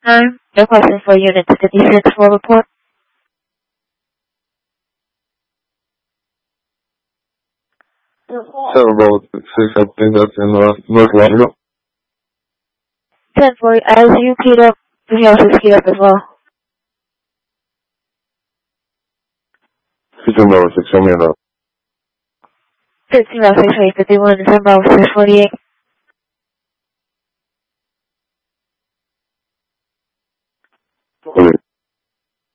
time. No question for Unit 56 for report. 706, I think that's in North Lauderdale. 10 for as you keyed up, the house is keyed up as well. 6 show me enough. 15 651, 7 648.